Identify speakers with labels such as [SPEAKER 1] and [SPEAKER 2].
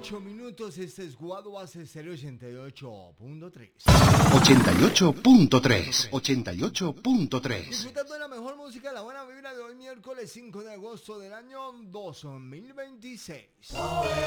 [SPEAKER 1] 8 minutos. Este es Guado Hace 88.3.
[SPEAKER 2] 88.3. 88.3.
[SPEAKER 1] Disfrutando de la mejor música, la buena vibra de hoy, miércoles 5 de agosto del año 2026.